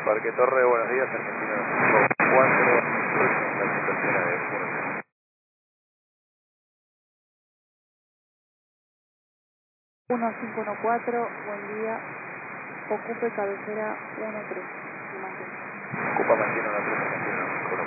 Parque Torre, buenos días, Argentina 4, la situación de 1514, buen día, ocupe cabecera 13. Ocupa mantiene una 13.